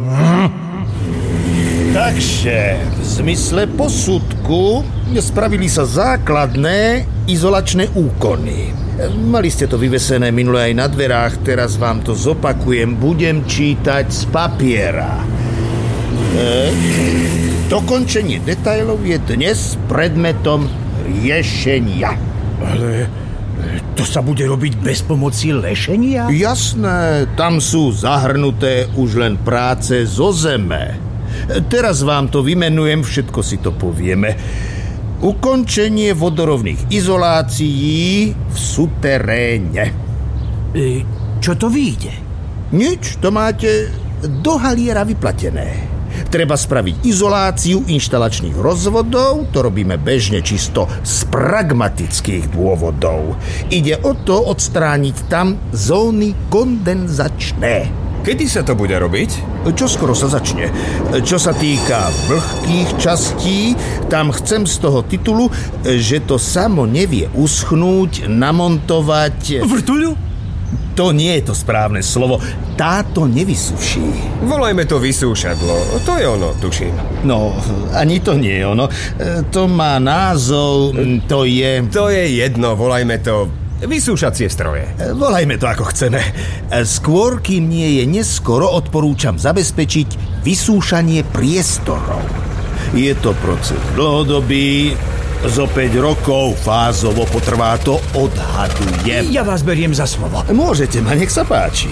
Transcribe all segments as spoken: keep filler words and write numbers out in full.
Takže v zmysle posudku spravili sa základné izolačné úkony. Mali ste to vyvesené minule aj na dverách, teraz vám to zopakujem, budem čítať z papiera. E, dokončenie detailov je dnes predmetom riešenia. Ale to sa bude robiť bez pomoci lešenia? Jasné, tam sú zahrnuté už len práce zo zeme. Teraz vám to vymenujem, všetko si to povieme. Ukončenie vodorovných izolácií v suteréne. E, čo to vyjde? Nič, to máte do haliera vyplatené. Treba spraviť izoláciu inštalačných rozvodov, to robíme bežne čisto z pragmatických dôvodov. Ide o to odstrániť tam zóny kondenzačné. Kedy sa to bude robiť? Čo skoro sa začne. Čo sa týka vlhkých častí, tam chcem z toho titulu, že to samo nevie uschnúť, namontovať... Vrtuľu? To nie je to správne slovo. Táto nevysuší. Volajme to vysúšadlo. To je ono, tuším. No, ani to nie je ono. To má názov, to je... To je jedno, volajme to vysúšacie stroje. Volajme to ako chceme. Skôr, kým nie je neskoro, odporúčam zabezpečiť vysúšanie priestorov. Je to proces dlhodobý, zo päť rokov fázovo potrvá, to odhadujem. Ja vás beriem za slovo. Môžete ma, nech sa páči.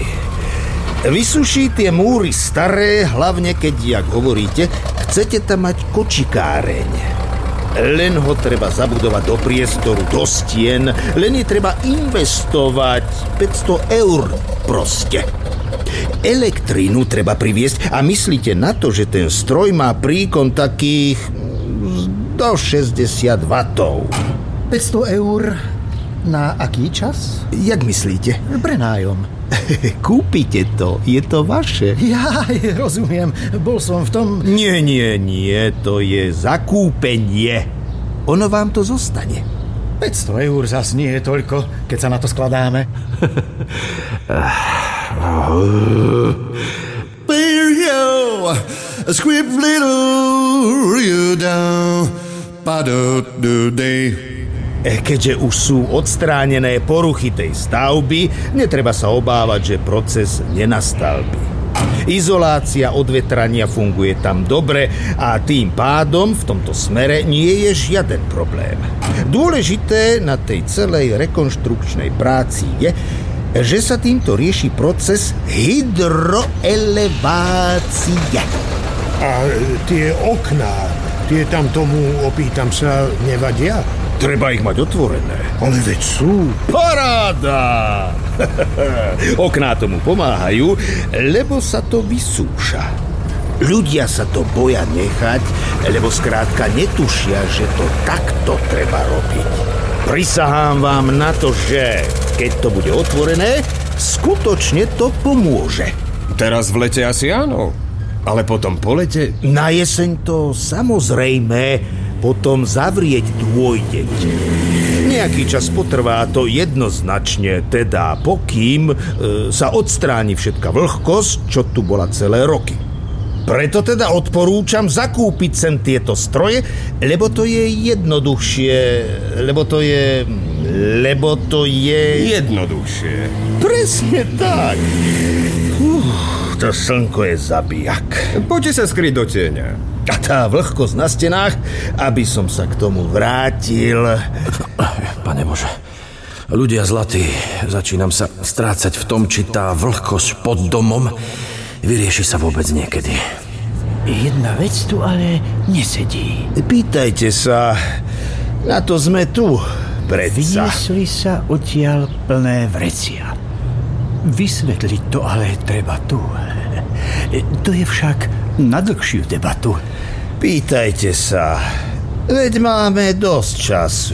Vysuší tie múry staré, hlavne keď, jak hovoríte, chcete tam mať kočikáreň. Len ho treba zabudovať do priestoru, do stien, len je treba investovať päťsto eur proste. Elektrínu treba priviesť a myslíte na to, že ten stroj má príkon takých do šesťdesiat wattov. päťsto eur na aký čas? Jak myslíte? Prenájom. Kúpite to, je to vaše. Ja rozumiem, bol som v tom... Nie, nie, nie, to je zakúpenie. Ono vám to zostane. päťsto eur zas nie je toľko, keď sa na to skladáme. There you script little you down pa-do-do-day. Keďže už sú odstránené poruchy tej stavby, netreba sa obávať, že proces nenastal by. Izolácia odvetrania funguje tam dobre a tým pádom v tomto smere nie je žiaden problém. Dôležité na tej celej rekonštrukčnej práci je, že sa týmto rieši proces hydroelevácie. A tie okná, tie tam tomu, opýtam sa, nevadia? Treba ich mať otvorené. Ale veď sú. Paráda! Okná tomu pomáhajú, lebo sa to vysúša. Ľudia sa to boja nechať, lebo skrátka netušia, že to takto treba robiť. Prisahám vám na to, že keď to bude otvorené, skutočne to pomôže. Teraz v lete asi áno, ale potom po lete... Na jeseň to samozrejme potom zavrieť dôjdete. Nejaký čas potrvá to jednoznačne, teda pokým e, sa odstráni všetka vlhkosť, čo tu bola celé roky. Preto teda odporúčam zakúpiť sem tieto stroje, lebo to je jednoduchšie, lebo to je... lebo to je... Jednoduchšie. Presne tak. Uf, to slnko je zabijak. Poďte sa skryť do tieňa. A tá vlhkosť na stenách, aby som sa k tomu vrátil... Pane Bože, ľudia zlatí, začínam sa strácať v tom, či tá vlhkosť pod domom vyrieši sa vôbec niekedy. Jedna vec tu ale nesedí. Pýtajte sa, na to sme tu, predsa. Vyniesli sa odtiaľ plné vrecia. Vysvetliť to ale treba tu. To je však na dlhšiu debatu. Pýtajte sa, veď máme dosť času.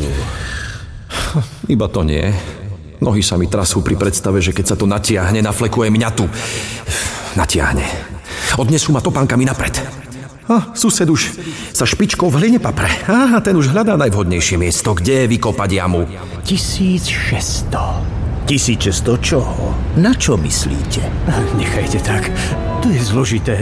Iba to nie. Nohy sa mi trasú pri predstave, že keď sa to natiahne, naflekuje mňa tu. Natiahne. Odnesú ma topánkami napred. A sused už sa špičkou v hline papre. A ten už hľadá najvhodnejšie miesto, kde vykopať jamu. tisícšesťsto. tisícšesťsto čoho? Na čo myslíte? Nechajte tak. To je zložité.